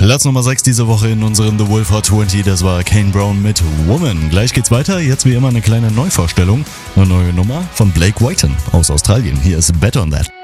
Platz Nummer 6 diese Woche in unseren The Wolf Hot 20, das war Kane Brown mit Woman. Gleich geht's weiter, jetzt wie immer eine kleine Neuvorstellung, eine neue Nummer von Blake Whiten aus Australien. Hier ist Bet on That.